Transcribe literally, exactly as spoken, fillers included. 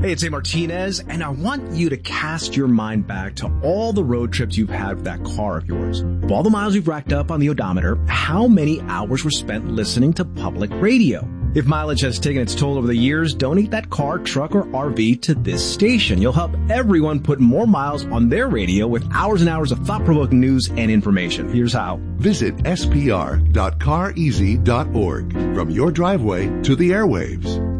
Hey, it's A. Martinez, and I want you to cast your mind back to all the road trips you've had with that car of yours. Of all the miles you've racked up on the odometer, how many hours were spent listening to public radio? If mileage has taken its toll over the years, donate that car, truck, or R V to this station. You'll help everyone put more miles on their radio with hours and hours of thought-provoking news and information. Here's how. Visit S P R dot car easy dot org. From your driveway to the airwaves.